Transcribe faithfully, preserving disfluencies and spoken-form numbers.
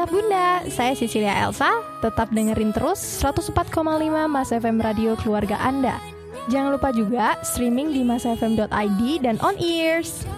Ayah Bunda, saya Cecilia Elsa. Tetap dengerin terus seratus empat koma lima Mas F M Radio Keluarga Anda. Jangan lupa juga streaming di masfm dot i d dan on ears.